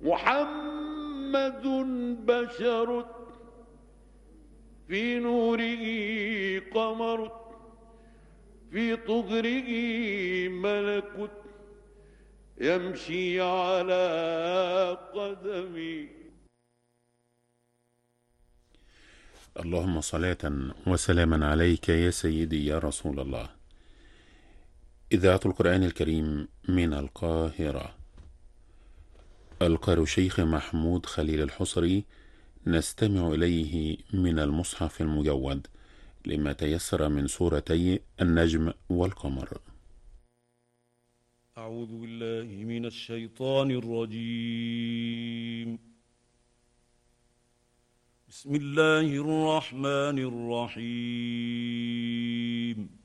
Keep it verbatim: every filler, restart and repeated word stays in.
محمد بشر في نوره قمر في طهره ملك يمشي على قدمي. اللهم صلاة وسلاما عليك يا سيدي يا رسول الله. إذاعة القرآن الكريم من القاهرة. القارئ الشيخ محمود خليل الحصري، نستمع إليه من المصحف المجود لما تيسر من سورتي النجم والقمر. أعوذ بالله من الشيطان الرجيم. بسم الله الرحمن الرحيم.